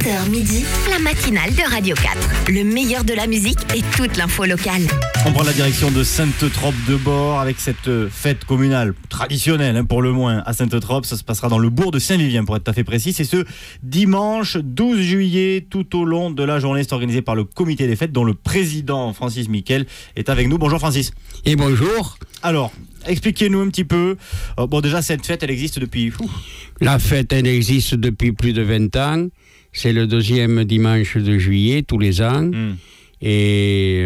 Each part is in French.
7h midi, la matinale de Radio 4. Le meilleur de la musique et toute l'info locale. On prend la direction de Sainte-Trope-de-Bord avec cette fête communale traditionnelle, pour le moins, à Sainte-Trope. Ça se passera dans le bourg de Saint-Vivien, pour être tout à fait précis. C'est ce dimanche 12 juillet, tout au long de la journée. C'est organisé par le comité des fêtes, dont le président Francis Miquel est avec nous. Bonjour Francis. Et bonjour. Alors, expliquez-nous un petit peu. Bon, déjà, cette fête, elle existe depuis... La fête, elle existe depuis plus de 20 ans. C'est le deuxième dimanche de juillet, tous les ans. Et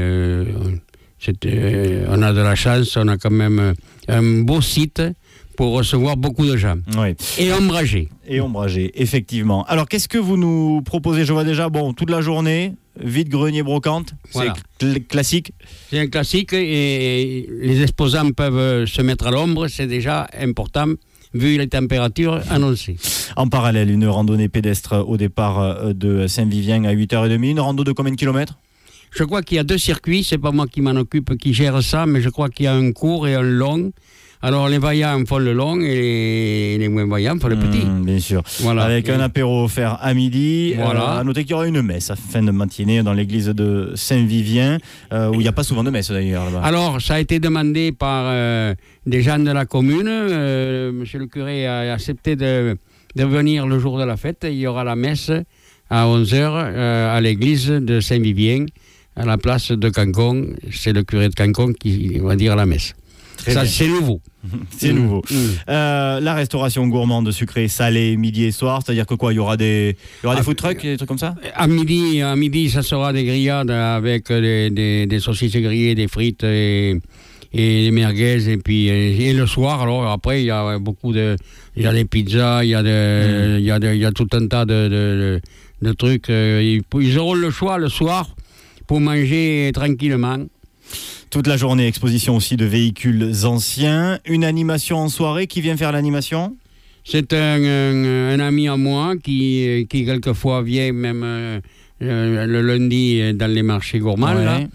on a de la chance, on a quand même un beau site pour recevoir beaucoup de gens. Oui. Et ombragé. Et ombragé, effectivement. Alors, qu'est-ce que vous nous proposez? Je vois déjà, toute la journée, vide-grenier brocante, voilà. C'est classique. C'est un classique et les exposants peuvent se mettre à l'ombre, c'est déjà important, vu les températures annoncées. En parallèle, une randonnée pédestre au départ de Saint-Vivien à 8h30. Une rando de combien de kilomètres? Je crois qu'il y a 2 circuits, c'est pas moi qui m'en occupe, qui gère ça, mais je crois qu'il y a un court et un long. Alors les vaillants font le long et les moins vaillants font le petit. Bien sûr. Voilà. Avec un apéro offert à midi. Voilà. À noter qu'il y aura une messe à fin de matinée dans l'église de Saint-Vivien, où il n'y a pas souvent de messe d'ailleurs là-bas. Alors ça a été demandé par des gens de la commune. Monsieur le curé a accepté de venir le jour de la fête. Il y aura la messe à 11h à l'église de Saint-Vivien, à la place de Cancon. C'est le curé de Cancon qui va dire la messe. Ça, c'est nouveau. C'est nouveau. La restauration gourmande sucrée, salée, midi et soir, c'est-à-dire que quoi, il y aura des food trucks, des trucs comme ça? À midi, ça sera des grillades avec des saucisses grillées, des frites et des merguez. Et le soir, alors après, il y a il y a des pizzas, il y a tout un tas de trucs. Ils auront le choix le soir pour manger tranquillement. Toute la journée, exposition aussi de véhicules anciens. Une animation en soirée. Qui vient faire l'animation? C'est un ami à moi qui quelquefois vient même le lundi dans les marchés gourmands. Ouais. Là,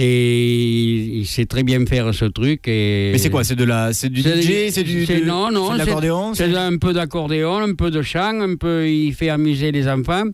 et il sait très bien faire ce truc. Mais c'est quoi? C'est du DJ? C'est de l'accordéon? C'est un peu d'accordéon, un peu de chant, il fait amuser les enfants.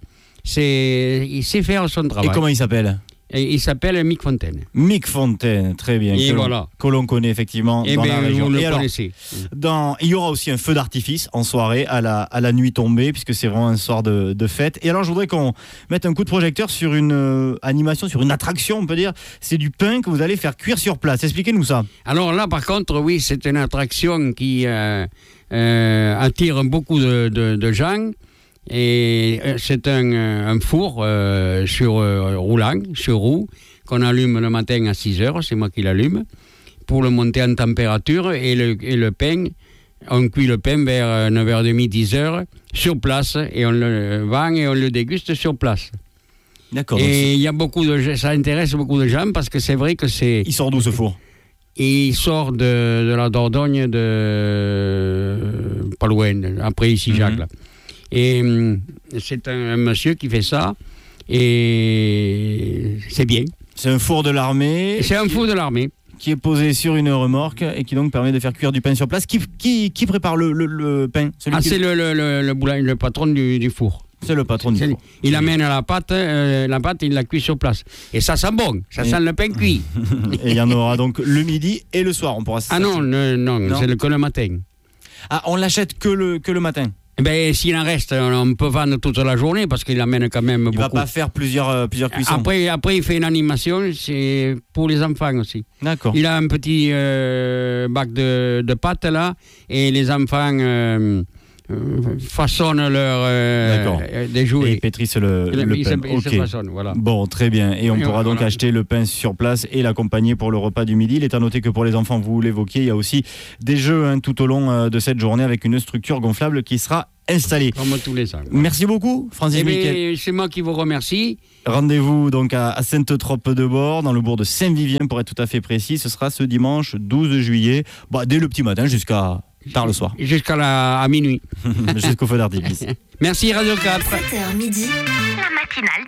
Il sait faire son travail. Et comment il s'appelle? Et il s'appelle Mick Fontaine. Mick Fontaine, très bien. Que l'on connaît effectivement dans la région. Vous le alors, connaissez. Il y aura aussi un feu d'artifice en soirée à la nuit tombée, puisque c'est vraiment un soir de fête. Et alors, je voudrais qu'on mette un coup de projecteur sur une animation, sur une attraction, on peut dire. C'est du pain que vous allez faire cuire sur place. Expliquez-nous ça. Alors là, par contre, oui, c'est une attraction qui attire beaucoup de gens. Et c'est un four sur roue, qu'on allume le matin à 6h, c'est moi qui l'allume, pour le monter en température. Et le pain, on cuit le pain vers 9h30, 10h, sur place, et on le vend et on le déguste sur place. D'accord. Et il y a ça intéresse beaucoup de gens, parce que c'est vrai que c'est... Il sort d'où ce four? Et il sort de la Dordogne, pas loin, après ici Jacques, là. Et c'est un monsieur qui fait ça, et c'est bien. C'est un four de l'armée. C'est un four de l'armée. Qui est posé sur une remorque et qui donc permet de faire cuire du pain sur place. Qui prépare le pain? C'est le patron du four. C'est le patron du four. Il amène la pâte, il la cuit sur place. Et ça sent bon, sent le pain cuit. Et il y en aura donc le midi et le soir. On pourra non, c'est que le matin. Ah, on l'achète que le matin? S'il en reste, on peut vendre toute la journée parce qu'il amène quand même beaucoup. Il ne va pas faire plusieurs cuissons. Après, il fait une animation, c'est pour les enfants aussi. D'accord. Il a un petit bac de pâtes là, et les enfants façonnent des jouets. Et pétrissent le pain. Ils se façonnent, voilà. Bon, très bien. Et on pourra donc acheter le pain sur place et l'accompagner pour le repas du midi. Il est à noter que pour les enfants, vous l'évoquiez, il y a aussi des jeux tout au long de cette journée avec une structure gonflable qui sera installée. Comme tous les ans. Merci beaucoup, Francis Miquel. C'est moi qui vous remercie. Rendez-vous donc à Sainte-Trope-de-Bord, dans le bourg de Saint-Vivien, pour être tout à fait précis. Ce sera ce dimanche 12 juillet, dès le petit matin jusqu'à tard le soir. Jusqu'à minuit. Jusqu'au feu d'artifice. Merci Radio 4. 7h midi, la matinale